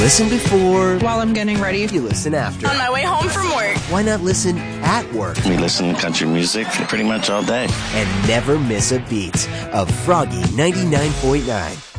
Listen before. While I'm getting ready. You listen after. On my way home from work. Why not listen at work? We listen to country music pretty much all day. And never miss a beat of Froggy 99.9.